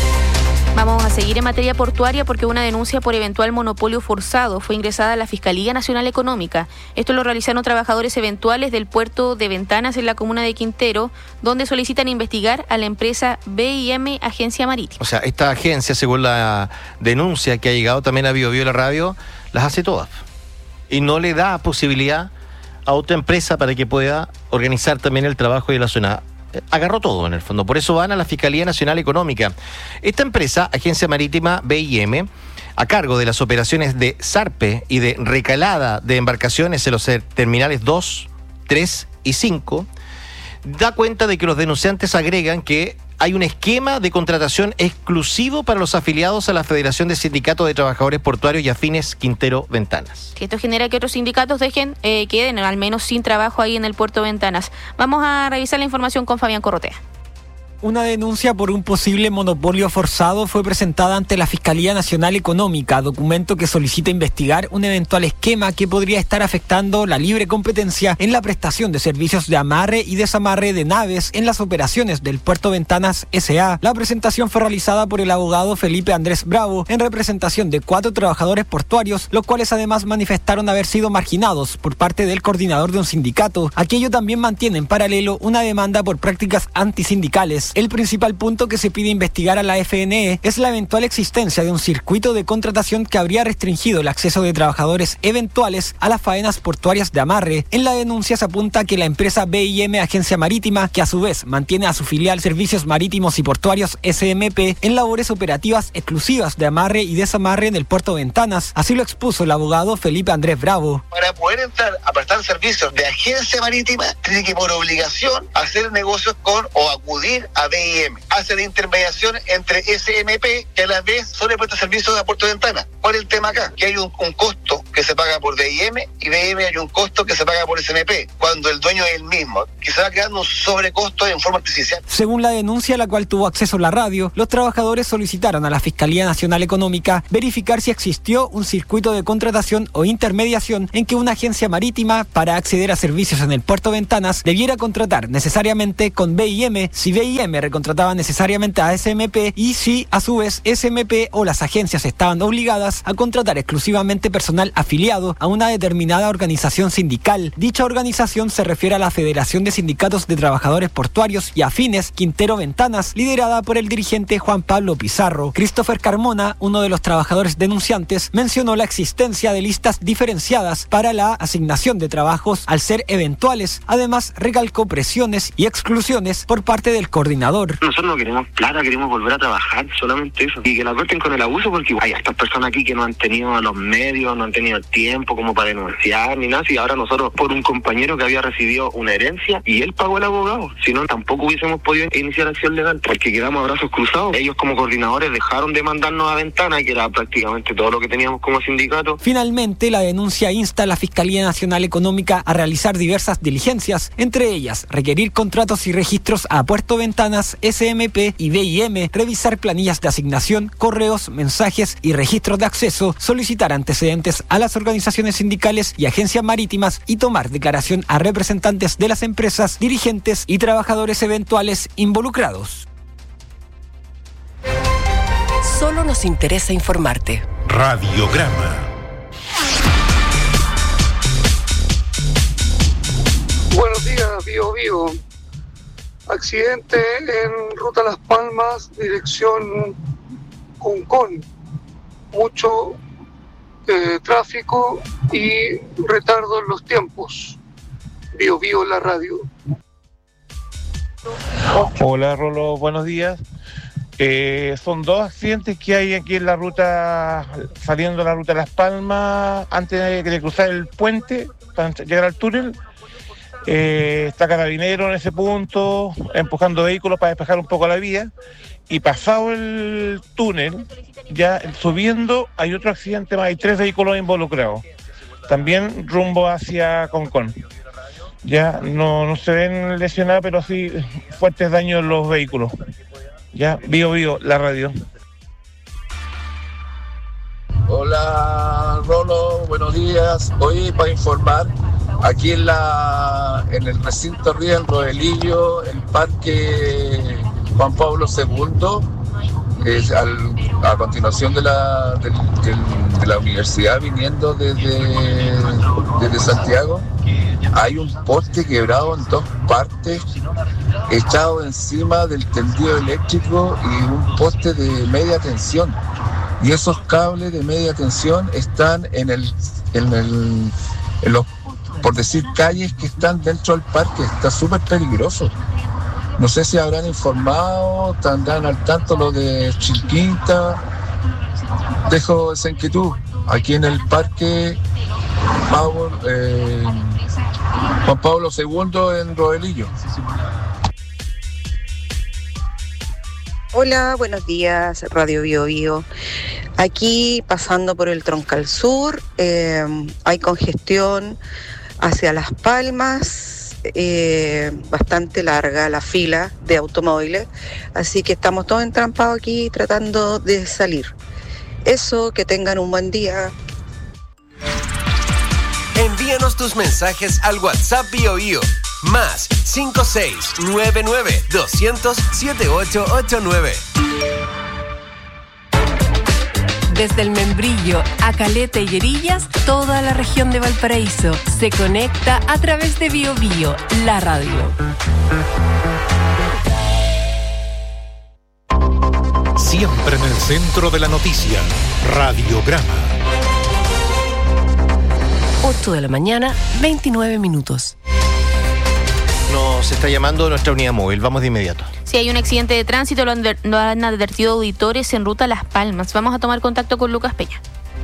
Vamos a seguir en materia portuaria porque una denuncia por eventual monopolio forzado fue ingresada a la Fiscalía Nacional Económica. Esto lo realizaron trabajadores eventuales del puerto de Ventanas en la comuna de Quintero, donde solicitan investigar a la empresa BIM Agencia Marítima. O sea, esta agencia, según la denuncia que ha llegado también a Bio Bio la radio, las hace todas. Y no le da posibilidad a otra empresa para que pueda organizar también el trabajo de la zona. Agarró todo en el fondo, por eso van a la Fiscalía Nacional Económica. Esta empresa, Agencia Marítima BIM, a cargo de las operaciones de zarpe y de recalada de embarcaciones en los terminales 2, 3 y 5, da cuenta de que los denunciantes agregan que hay un esquema de contratación exclusivo para los afiliados a la Federación de Sindicatos de Trabajadores Portuarios y Afines Quintero Ventanas. Que esto genera que otros sindicatos queden al menos sin trabajo ahí en el puerto Ventanas. Vamos a revisar la información con Fabián Corrotea. Una denuncia por un posible monopolio forzado fue presentada ante la Fiscalía Nacional Económica, documento que solicita investigar un eventual esquema que podría estar afectando la libre competencia en la prestación de servicios de amarre y desamarre de naves en las operaciones del Puerto Ventanas S.A. La presentación fue realizada por el abogado Felipe Andrés Bravo en representación de 4 trabajadores portuarios, los cuales además manifestaron haber sido marginados por parte del coordinador de un sindicato. Aquello también mantiene en paralelo una demanda por prácticas antisindicales. El principal punto que se pide investigar a la FNE es la eventual existencia de un circuito de contratación que habría restringido el acceso de trabajadores eventuales a las faenas portuarias de amarre. En la denuncia se apunta que la empresa BIM Agencia Marítima, que a su vez mantiene a su filial Servicios Marítimos y Portuarios SMP en labores operativas exclusivas de amarre y desamarre en el puerto Ventanas. Así lo expuso el abogado Felipe Andrés Bravo. Para poder entrar a prestar servicios de agencia marítima, tiene que por obligación hacer negocios con o acudir a BIM, hace la intermediación entre SMP, que a la vez solo presta servicios de Puerto Ventana. ¿Cuál es el tema acá? Que hay un costo que se paga por BIM y BIM hay un costo que se paga por SMP, cuando el dueño es el mismo, que se va quedando un sobrecosto en forma artificial. Según la denuncia a la cual tuvo acceso la radio, los trabajadores solicitaron a la Fiscalía Nacional Económica verificar si existió un circuito de contratación o intermediación en que una agencia marítima, para acceder a servicios en el Puerto Ventanas, debiera contratar necesariamente con BIM, si BIM recontrataba necesariamente a SMP y si a su vez SMP o las agencias estaban obligadas a contratar exclusivamente personal afiliado a una determinada organización sindical. Dicha organización se refiere a la Federación de Sindicatos de Trabajadores Portuarios y Afines Quintero Ventanas, liderada por el dirigente Juan Pablo Pizarro. Christopher Carmona, uno de los trabajadores denunciantes, mencionó la existencia de listas diferenciadas para la asignación de trabajos al ser eventuales. Además, recalcó presiones y exclusiones por parte del coordinador. Nosotros no queremos plata, queremos volver a trabajar, solamente eso. Y que la corten con el abuso, porque hay estas personas aquí que no han tenido los medios, no han tenido el tiempo como para denunciar ni nada. Y ahora nosotros, por un compañero que había recibido una herencia y él pagó el abogado, si no tampoco hubiésemos podido iniciar acción legal, porque quedamos a brazos cruzados. Ellos como coordinadores dejaron de mandarnos a Ventana, que era prácticamente todo lo que teníamos como sindicato. Finalmente, la denuncia insta a la Fiscalía Nacional Económica a realizar diversas diligencias, entre ellas requerir contratos y registros a Puerto Ventanas, SMP y BIM, revisar planillas de asignación, correos, mensajes y registros de acceso, solicitar antecedentes a las organizaciones sindicales y agencias marítimas y tomar declaración a representantes de las empresas, dirigentes y trabajadores eventuales involucrados. Solo nos interesa informarte. Radiograma. Buenos días, Bio. Accidente en ruta Las Palmas, dirección Concón. Mucho tráfico y retardo en los tiempos. Bio la radio. Hola Rolo, buenos días. Son 2 accidentes que hay aquí en la ruta, saliendo de la ruta Las Palmas, antes de cruzar el puente, para llegar al túnel. Está Carabinero en ese punto, empujando vehículos para despejar un poco la vía. Y pasado el túnel, ya subiendo, hay otro accidente más, hay 3 vehículos involucrados. También rumbo hacia Concón. Ya no se ven lesionados, pero sí fuertes daños en los vehículos. Ya, Bio, la radio. Hola Rolo, buenos días. Hoy para informar, aquí en el recinto Río del Rodelillo, el Parque Juan Pablo II, a continuación de la universidad viniendo desde Santiago, hay un poste quebrado en 2 partes, echado encima del tendido eléctrico y un poste de media tensión. Y esos cables de media tensión están en los, por decir, calles que están dentro del parque. Está súper peligroso. No sé si habrán informado, tendrán al tanto lo de Chilquinta. Dejo esa inquietud. Aquí en el parque Juan Pablo II en Rodelillo. Hola, buenos días, Radio Bio. Aquí pasando por el Troncal Sur, hay congestión hacia Las Palmas, bastante larga la fila de automóviles, así que estamos todos entrampados aquí tratando de salir. Eso, que tengan un buen día. Envíanos tus mensajes al WhatsApp Bio, más 56-99200-7889. Desde el Membrillo a Caleta y Herillas, toda la región de Valparaíso se conecta a través de Bio, la radio. Siempre en el centro de la noticia, Radiograma. 8 de la mañana, 29 minutos. Nos está llamando nuestra unidad móvil, vamos de inmediato. Si hay un accidente de tránsito, lo han advertido auditores en ruta a Las Palmas. Vamos a tomar contacto con Lucas Peña.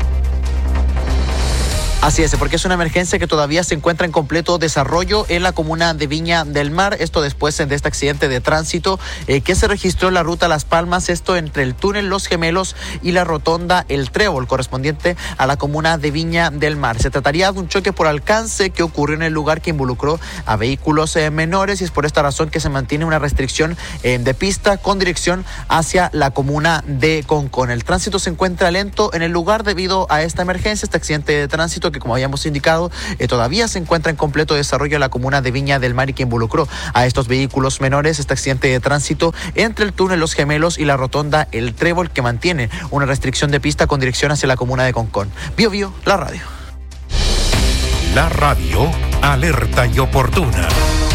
Así es, porque es una emergencia que todavía se encuentra en completo desarrollo en la comuna de Viña del Mar. Esto después de este accidente de tránsito que se registró en la ruta Las Palmas, esto entre el túnel Los Gemelos y la rotonda El Trébol, correspondiente a la comuna de Viña del Mar. Se trataría de un choque por alcance que ocurrió en el lugar, que involucró a vehículos menores, y es por esta razón que se mantiene una restricción de pista con dirección hacia la comuna de Concón. El tránsito se encuentra lento en el lugar debido a esta emergencia, este accidente de tránsito que, como habíamos indicado, todavía se encuentra en completo desarrollo en la comuna de Viña del Mar y que involucró a estos vehículos menores. Este accidente de tránsito entre el túnel Los Gemelos y la rotonda El Trébol, que mantiene una restricción de pista con dirección hacia la comuna de Concón. Bio, la radio. La radio, alerta y oportuna.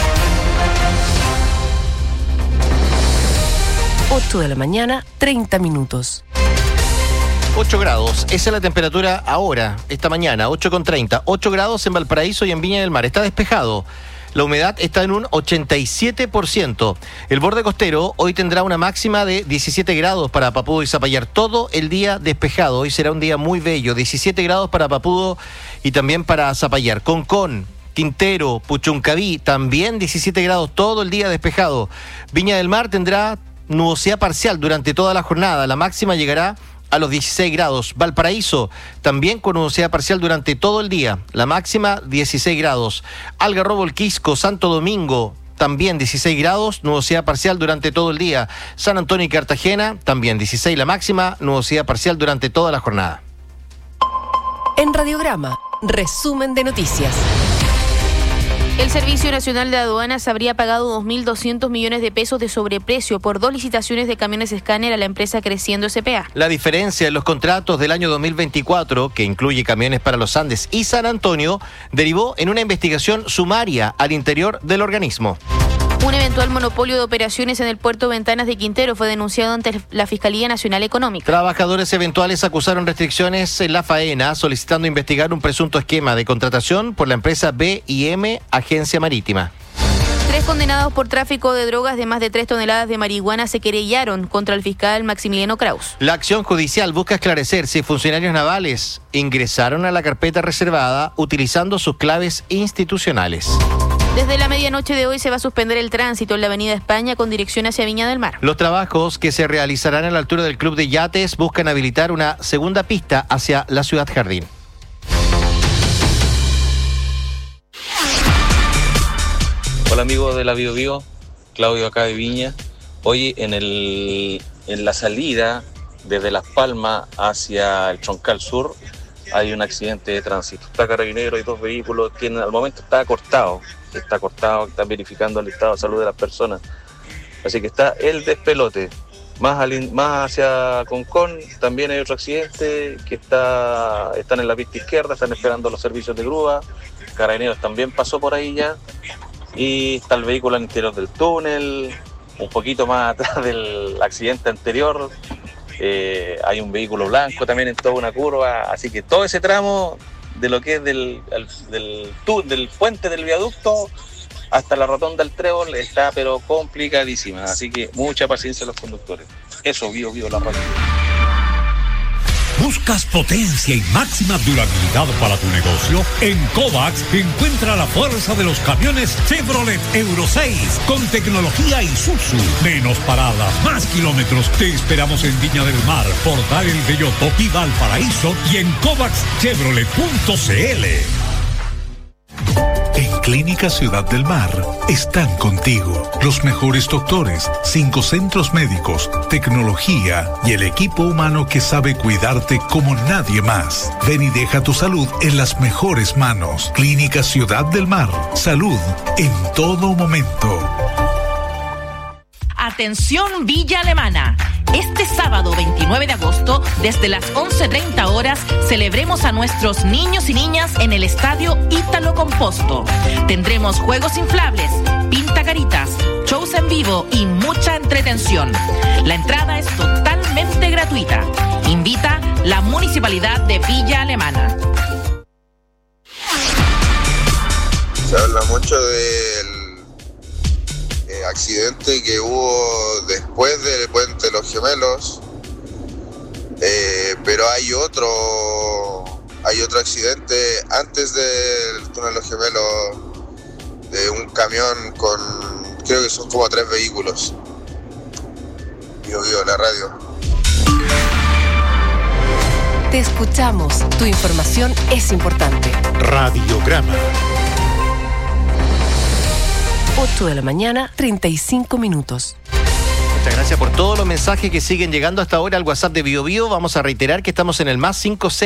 8 de la mañana, 30 minutos. 8 grados, esa es la temperatura ahora, esta mañana, 8:30. 8 grados en Valparaíso y en Viña del Mar. Está despejado. La humedad está en un 87%. El borde costero hoy tendrá una máxima de 17 grados para Papudo y Zapallar. Todo el día despejado. Hoy será un día muy bello. 17 grados para Papudo y también para Zapallar. Concón, Quintero, Puchuncaví, también 17 grados, todo el día despejado. Viña del Mar tendrá nubosidad parcial durante toda la jornada. La máxima llegará a los 16 grados. Valparaíso, también con nubosidad parcial durante todo el día. La máxima, 16 grados. Algarrobo, El Quisco, Santo Domingo, también 16 grados, nubosidad parcial durante todo el día. San Antonio y Cartagena, también 16 la máxima, nubosidad parcial durante toda la jornada. En Radiograma, resumen de noticias. El Servicio Nacional de Aduanas habría pagado 2.200 millones de pesos de sobreprecio por 2 licitaciones de camiones escáner a la empresa Creciendo S.p.A. La diferencia en los contratos del año 2024, que incluye camiones para los Andes y San Antonio, derivó en una investigación sumaria al interior del organismo. Un eventual monopolio de operaciones en el puerto Ventanas de Quintero fue denunciado ante la Fiscalía Nacional Económica. Trabajadores eventuales acusaron restricciones en la faena, solicitando investigar un presunto esquema de contratación por la empresa B&M Agencia Marítima. 3 condenados por tráfico de drogas de más de 3 toneladas de marihuana se querellaron contra el fiscal Maximiliano Kraus. La acción judicial busca esclarecer si funcionarios navales ingresaron a la carpeta reservada utilizando sus claves institucionales. Desde la medianoche de hoy se va a suspender el tránsito en la Avenida España con dirección hacia Viña del Mar. Los trabajos que se realizarán a la altura del Club de Yates buscan habilitar una segunda pista hacia la Ciudad Jardín. Hola amigos de la Bio Bio, Claudio acá de Viña. Hoy en la salida desde Las Palmas hacia el Troncal Sur hay un accidente de tránsito. Está Carabinero, hay 2 vehículos, al momento está cortado, están verificando el estado de salud de las personas. Así que está el despelote. Más hacia Concón también hay otro accidente que están en la pista izquierda, están esperando los servicios de grúa. Carabineros también pasó por ahí ya. Y está el vehículo al interior del túnel, un poquito más atrás del accidente anterior. Hay un vehículo blanco también en toda una curva, así que todo ese tramo de lo que es del puente del viaducto hasta la rotonda del Trébol está pero complicadísima, así que mucha paciencia a los conductores. Eso, Bio la radio. ¿Buscas potencia y máxima durabilidad para tu negocio? En Kovacs encuentra la fuerza de los camiones Chevrolet Euro 6 con tecnología Isuzu. Menos paradas, más kilómetros. Te esperamos en Viña del Mar, Portal El Belloto y Valparaíso y en kovacschevrolet.cl. En Clínica Ciudad del Mar están contigo los mejores doctores, 5 centros médicos, tecnología y el equipo humano que sabe cuidarte como nadie más. Ven y deja tu salud en las mejores manos. Clínica Ciudad del Mar, salud en todo momento. Atención Villa Alemana. Este sábado 29 de agosto, desde las 11:30 horas, celebremos a nuestros niños y niñas en el Estadio Ítalo Composto. Tendremos juegos inflables, pintacaritas, shows en vivo y mucha entretención. La entrada es totalmente gratuita. Invita la Municipalidad de Villa Alemana. Se habla mucho del accidente que hubo después del Puente de los Gemelos, pero hay otro accidente antes del Túnel de los Gemelos, de un camión con, creo que son como 3 vehículos. Bio la radio. Te escuchamos, tu información es importante. Radiograma. 8 de la mañana, 35 minutos. Muchas gracias por todos los mensajes que siguen llegando hasta ahora al WhatsApp de Bio Bio. Vamos a reiterar que estamos en el más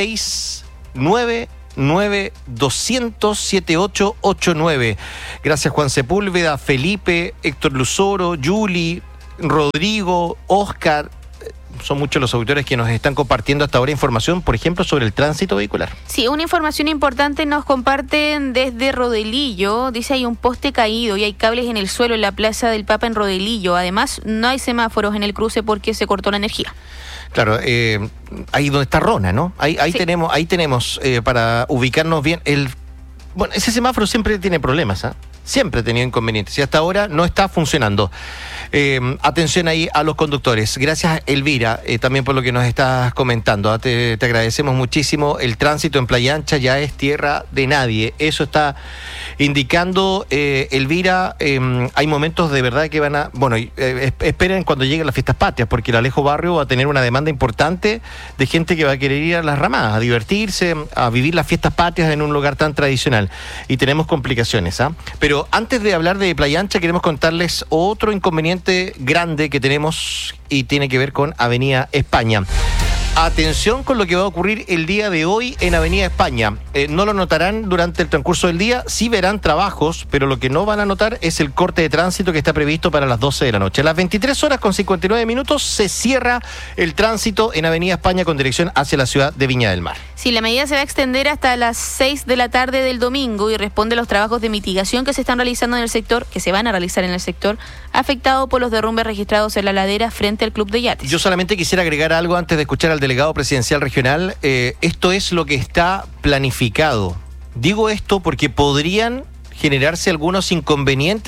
56992007889. Gracias Juan Sepúlveda, Felipe, Héctor Luzoro, Yuli, Rodrigo, Oscar. Son muchos los auditores que nos están compartiendo hasta ahora información, por ejemplo, sobre el tránsito vehicular. Sí, una información importante nos comparten desde Rodelillo. Dice hay un poste caído y hay cables en el suelo en la Plaza del Papa en Rodelillo. Además, no hay semáforos en el cruce porque se cortó la energía. Claro, ahí donde está Rona, ¿no? Ahí sí. tenemos para ubicarnos bien. Bueno, ese semáforo siempre tiene problemas, ¿ah? Siempre ha tenido inconvenientes y hasta ahora no está funcionando. Atención ahí a los conductores. Gracias, Elvira, también por lo que nos estás comentando. Te agradecemos muchísimo. El tránsito en Playa Ancha ya es tierra de nadie. Eso está indicando, Elvira. Hay momentos de verdad que van a... Bueno, esperen cuando lleguen las fiestas patrias, porque el Alejo Barrio va a tener una demanda importante de gente que va a querer ir a las ramadas, a divertirse, a vivir las fiestas patrias en un lugar tan tradicional. Y tenemos complicaciones, ¿ah? Pero antes de hablar de Playa Ancha, queremos contarles otro inconveniente grande que tenemos y tiene que ver con Avenida España. Atención con lo que va a ocurrir el día de hoy en Avenida España. No lo notarán durante el transcurso del día, sí verán trabajos, pero lo que no van a notar es el corte de tránsito que está previsto para las 12 de la noche. A las 23:59 se cierra el tránsito en Avenida España con dirección hacia la ciudad de Viña del Mar. Sí, la medida se va a extender hasta las 6 de la tarde del domingo y responde a los trabajos de mitigación que se están realizando en el sector, que se van a realizar en el sector afectado por los derrumbes registrados en la ladera frente al Club de Yates. Yo solamente quisiera agregar algo antes de escuchar al delegado presidencial regional. Esto es lo que está planificado. Digo esto porque podrían generarse algunos inconvenientes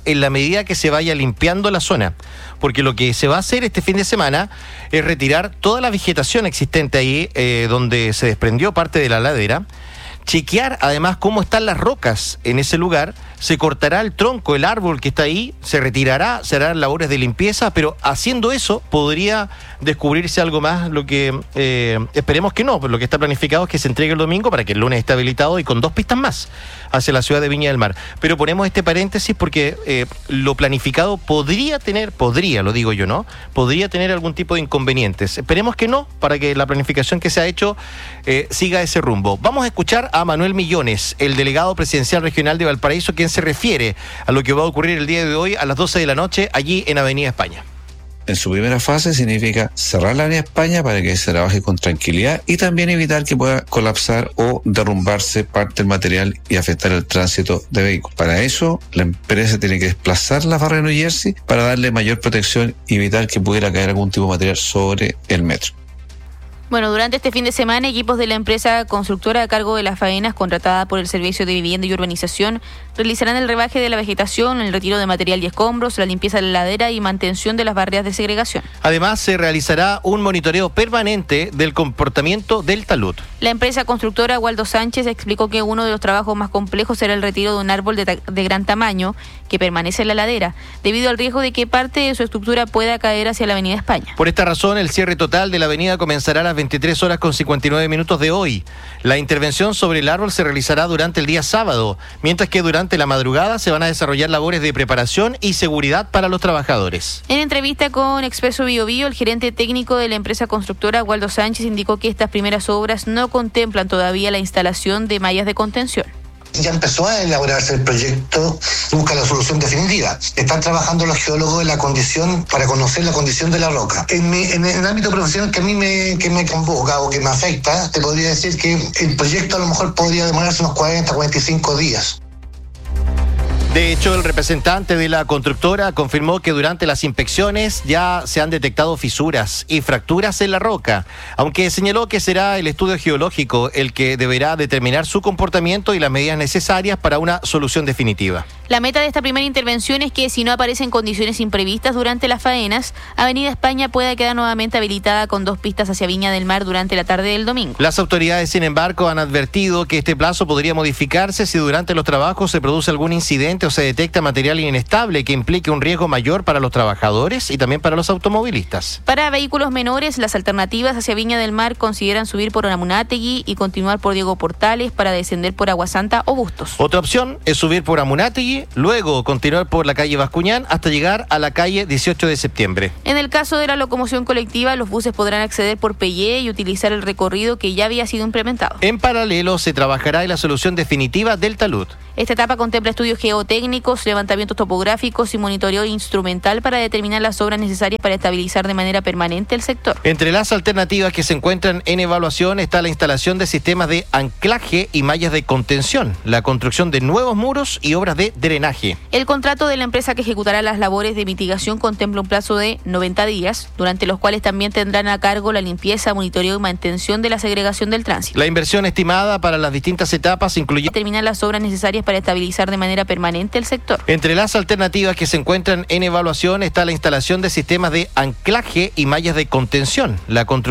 en la medida que se vaya limpiando la zona, porque lo que se va a hacer este fin de semana es retirar toda la vegetación existente ahí donde se desprendió parte de la ladera, chequear además cómo están las rocas en ese lugar, se cortará el tronco, el árbol que está ahí, se retirará, se harán labores de limpieza, pero haciendo eso podría descubrirse algo más, lo que esperemos que no, pero lo que está planificado es que se entregue el domingo para que el lunes esté habilitado y con 2 pistas más hacia la ciudad de Viña del Mar. Pero ponemos este paréntesis porque lo planificado podría tener algún tipo de inconvenientes. Esperemos que no, para que la planificación que se ha hecho siga ese rumbo. Vamos a escuchar a Manuel Millones, el delegado presidencial regional de Valparaíso, quien se refiere a lo que va a ocurrir el día de hoy a las 12 de la noche allí en Avenida España. En su primera fase significa cerrar la Avenida España para que se trabaje con tranquilidad y también evitar que pueda colapsar o derrumbarse parte del material y afectar el tránsito de vehículos. Para eso, la empresa tiene que desplazar la barra de New Jersey para darle mayor protección y evitar que pudiera caer algún tipo de material sobre el metro. Bueno, durante este fin de semana, equipos de la empresa constructora a cargo de las faenas contratada por el Servicio de Vivienda y Urbanización realizarán el rebaje de la vegetación, el retiro de material y escombros, la limpieza de la ladera y mantención de las barreras de segregación. Además, se realizará un monitoreo permanente del comportamiento del talud. La empresa constructora Waldo Sánchez explicó que uno de los trabajos más complejos será el retiro de un árbol de gran tamaño que permanece en la ladera, debido al riesgo de que parte de su estructura pueda caer hacia la Avenida España. Por esta razón, el cierre total de la avenida comenzará a las 23 horas con 59 minutos de hoy. La intervención sobre el árbol se realizará durante el día sábado, mientras que durante la madrugada se van a desarrollar labores de preparación y seguridad para los trabajadores. En entrevista con Expreso Bio Bio, el gerente técnico de la empresa constructora Waldo Sánchez indicó que estas primeras obras no contemplan todavía la instalación de mallas de contención. Ya empezó a elaborarse el proyecto, busca la solución definitiva. Están trabajando los geólogos en la condición, para conocer la condición de la roca. En el ámbito profesional que a mí me convoca o que me afecta, te podría decir que el proyecto a lo mejor podría demorarse unos 45 días. De hecho, el representante de la constructora confirmó que durante las inspecciones ya se han detectado fisuras y fracturas en la roca, aunque señaló que será el estudio geológico el que deberá determinar su comportamiento y las medidas necesarias para una solución definitiva. La meta de esta primera intervención es que, si no aparecen condiciones imprevistas durante las faenas, Avenida España pueda quedar nuevamente habilitada con 2 pistas hacia Viña del Mar durante la tarde del domingo. Las autoridades, sin embargo, han advertido que este plazo podría modificarse si durante los trabajos se produce algún incidente o se detecta material inestable que implique un riesgo mayor para los trabajadores y también para los automovilistas. Para vehículos menores, las alternativas hacia Viña del Mar consideran subir por Amunátegui y continuar por Diego Portales para descender por Aguasanta o Bustos. Otra opción es subir por Amunátegui, luego continuar por la calle Bascuñán hasta llegar a la calle 18 de septiembre. En el caso de la locomoción colectiva, los buses podrán acceder por Peyé y utilizar el recorrido que ya había sido implementado. En paralelo, se trabajará en la solución definitiva del talud. Esta etapa contempla estudios geotécnicos, levantamientos topográficos y monitoreo instrumental para determinar las obras necesarias para estabilizar de manera permanente el sector. Entre las alternativas que se encuentran en evaluación está la instalación de sistemas de anclaje y mallas de contención, la construcción de nuevos muros y obras de drenaje. El contrato de la empresa que ejecutará las labores de mitigación contempla un plazo de 90 días, durante los cuales también tendrán a cargo la limpieza, monitoreo y mantención de la segregación del tránsito. La inversión estimada para las distintas etapas incluye determinar las obras necesarias para estabilizar de manera permanente el sector. Entre las alternativas que se encuentran en evaluación está la instalación de sistemas de anclaje y mallas de contención, la construcción